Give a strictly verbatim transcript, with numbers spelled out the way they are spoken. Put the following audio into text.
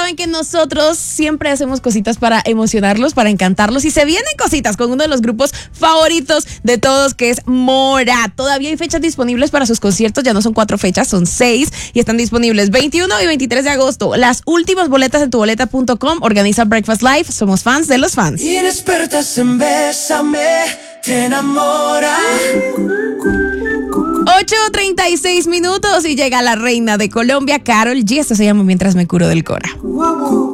saben que nosotros siempre hacemos cositas para emocionarlos, para encantarlos. Y se vienen cositas con uno de los grupos favoritos de todos, que es Mora. Todavía hay fechas disponibles para sus conciertos. Ya no son cuatro fechas, son seis. Y están disponibles veintiuno y veintitrés de agosto. Las últimas boletas en tu boleta punto com. Organiza Breakfast Live. Somos fans de los fans. Inexpertas en Bésame, te enamora. ocho treinta y seis minutos y llega la reina de Colombia, Karol G. Esto se llama Mientras me curo del Cora.